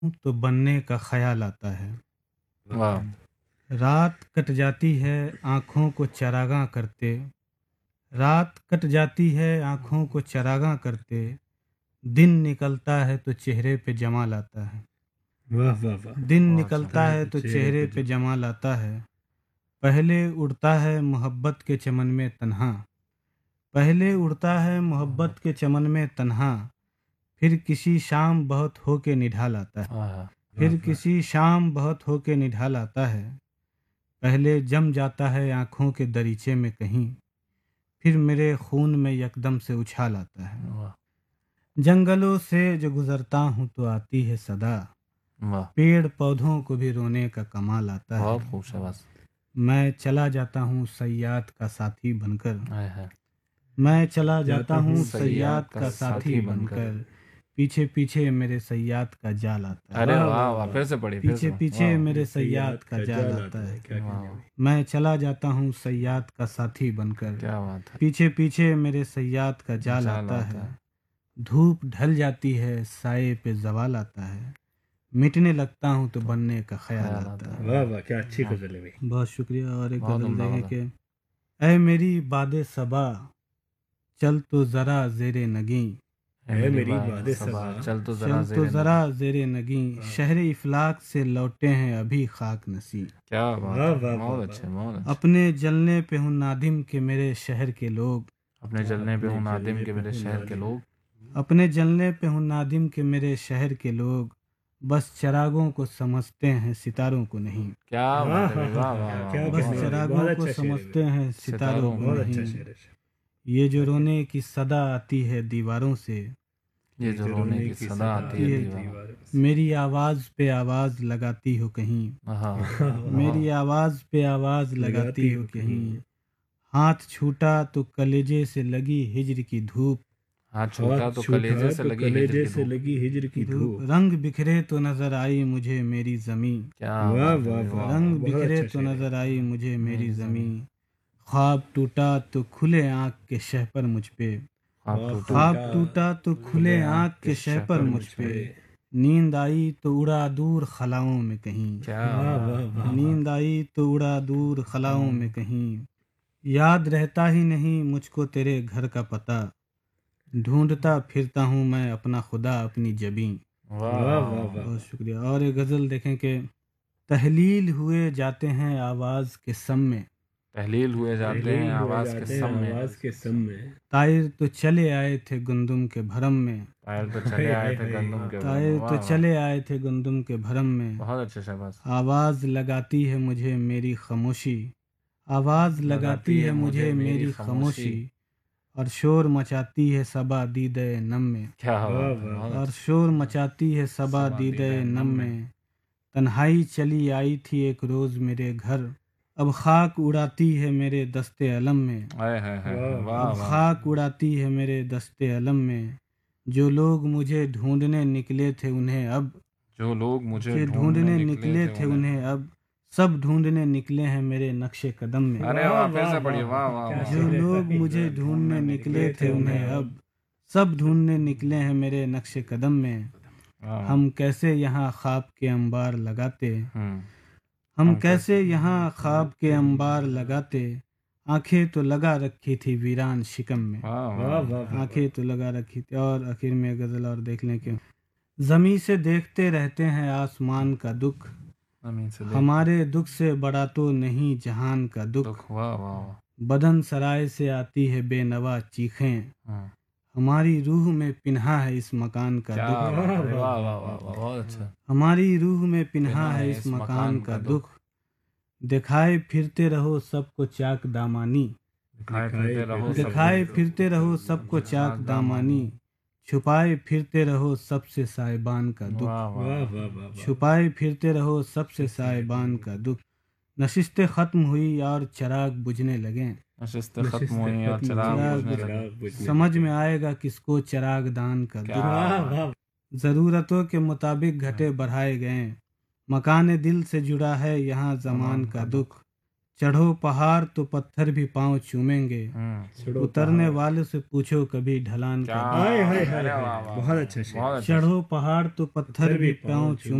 तो बनने का ख्याल आता है। वाह रात कट जाती है आँखों को चरागां करते, रात कट जाती है आँखों को चरागां करते, दिन निकलता है तो चेहरे पे जमाल आता है। वाह वाह वाह। दिन वाह, निकलता है तो चेहरे पे जमाल आता है। पहले उड़ता है मोहब्बत के चमन में तन्हा, पहले उड़ता है मोहब्बत के चमन में तन्हा, फिर किसी शाम बहुत हो के निढाल आता है, वाह, फिर किसी शाम बहुत हो के निढाल आता है। पहले जम जाता है आँखों के दरीचे में कहीं, फिर मेरे खून में यकदम से उछाल आता है। वाह, जंगलों से जो गुजरता हूँ तो आती है सदा, वाह, पेड़ पौधों को भी रोने का कमाल आता है। बहुत खूब, शाबाश। मैं चला जाता हूँ सयाद का साथी बनकर, हाय हाय, मैं चला जाता हूँ सयाद का साथी बनकर, पीछे पीछे मेरे सयाद का जाल आता है। अरे वाह वाह, फिर से पढ़ी, फिर पीछे से। पीछे वाह, मेरे सयाद का जाल आता है। क्या कहने वाह, मैं चला जाता हूँ सयाद का साथी बनकर, क्या बात है। पीछे पीछे मेरे सयाद का जाल आता है। धूप ढल जाती है साए पे जवाल आता है, मिटने लगता हूँ तो बनने का ख्याल आता है। वाह वाह, क्या अच्छी गजल है भाई। बहुत शुक्रिया। और एक बहुत गजल उम्दा देखें गजल। कि ऐ मेरी बादे सबा चल तो ज़रा ज़ेरे नगी, है मेरी बादे सबा, चल तो चल तो ज़रा ज़ेरे नगी, शहर इफलाक से लौटे हैं अभी खाक नसी। क्या बात वाह, है, वाह, बहुत वाह, अच्छे, बहुत अच्छे। अपने जलने पे हूँ नादिम के मेरे शहर के लोग, अपने जलने पे हूँ नादिम के मेरे शहर के लोग, अपने जलने पे हूँ नादिम के मेरे शहर के लोग, बस चरागों को समझते हैं सितारों को नहीं। क्या बात है भाई, वाह वाह वाह, क्या बस कहने वाली, चरागों बहुत को अच्छा शेर है समझते भाई। हैं सितारों को बहुत अच्छा नहीं। शेर है। ये जो रोने की सदा आती है दीवारों से, ये जो रोने की सदा आती है दीवार। मेरी आवाज़ पे आवाज़ लगाती हो कहीं, हाँ, मेरी आवाज़ पे आवाज़ लगाती हो कहीं। हाथ छूटा तो कलेजे से लगी हिज्र की धूप, हाथ छूटा तो कलेजे से लगी हिजर कलेजे की से धूप। लगी हिजर की धूप। रंग बिखरे तो नजर आई मुझे मेरी ज़मीं, क्या वाह बात है वाह भाई, वाह, रंग बहुत बिखरे अच्छा तो शेर है। नजर आई मुझे मेरी ज़मीं। ख्वाब टूटा तो खुले आँख के शह पर मुझ पे, ख्वाब टूटा तो खुले आँख के शह पर मुझ पे, नींद आई तो उड़ा दूर खलाओं में कहीं, क्या वाह वाह वाह। नींद आई तो उड़ा दूर खलाओं में कहीं। याद रहता ही नहीं मुझको तेरे घर का पता, ढूंढता फिरता हूँ मैं अपना खुदा अपनी जबीं। वाह वाह वाह वाह वाह, वाह। बहुत शुक्रिया। और एक गज़ल देखें कि तहलील हुए जाते हैं आवाज़ के सम में, तहलील हुए जाते हैं आवाज के सम में, आवाज के सम में। तायर तो चले आए थे गंदुम के भरम में, पायल पे चले आए थे गंदम के तायर भरम। तो वाह वाह, चले आए थे गंदुम के भरम में। बहुत अच्छे, शाबाश। आवाज़ लगाती है मुझे मेरी खामोशी, आवाज़ लगाती है मुझे मेरी खामोशी, और शोर मचाती है सबा दीदे नम में, क्या बात है, वाह, बहुत और अच्छे। शोर मचाती है सबा दीदे नम में। तन्हाई चली आई थी एक रोज़ मेरे घर, अब खाक उड़ाती है मेरे दस्ते अलम में, हाय हाय हाय, वाह अब वाह, खाक उड़ाती है मेरे दस्ते अलम में। जो लोग मुझे ढूंढने निकले थे उन्हें अब, जो लोग मुझे जो ढूंढने निकले थे उन्हें अब, सब ढूंढने निकले हैं मेरे नक्शे कदम में। अरे वाह, फिर से पढ़िए, वाह वाह वाह। जो लोग मुझे ढूंढने निकले थे उन्हें अब, सब ढूंढने निकले हैं मेरे नक्शे कदम में। वाह, हम कैसे यहाँ ख्वाब के अंबार लगाते, हम्म, हम कैसे यहाँ ख्वाब के अंबार लगाते, आंखें तो लगा रखी थी वीरान शिकम में, वाह वाह वाह, वाह वाह। आंखें तो लगा रखी थी। और आखिर में गज़ल और देख लें कि ज़मीं से देखते रहते हैं आसमान का दुख, जमीन से देख हमारे दुख से बड़ा तो नहीं जहान का दुख। दुख। वाह वाह वाह, बदन सराय से आती है बेनवा चीखें, हाँ, हमारी रूह में पिन्हा है इस मकान का क्या दुख, बात है, वाह वाह वाह वाह, बहुत अच्छा। हमारी रूह में पिन्हा है इस मकान का दुख। दिखाए फिरते रहो सबको चाक दामानी, दिखाए फिरते रहो दिखाए फिरते रहो सबको चाक दामानी, छुपाए फिरते रहो सबसे साहिबान का दुख, वाह वाह, वाह वाह वाह। छुपाए फिरते रहो सबसे साहिबान का दुख। नशिस्तें ख़त्म हुई और चराग बुझने लगे, नशिस्तें खत्म हुई और चराग बुझने लगे। समझ में आएगा किसको चराग दान का क्या दुख। बात है, ज़रूरतों के मुताबिक घटे बढ़ाए गए, मकान दिल से जुड़ा है यहाँ ज़मान का दुख। चढ़ो पहाड़ तो पत्थर भी पाँव चूमेंगे, चढ़ो उतरने वाले से पूछो कभी ढलान का। हाय हाय हाय हाय, बहुत अच्छा शेर। बहुत अच्छा। चढ़ो पहाड़ तो पत्थर भी पाँव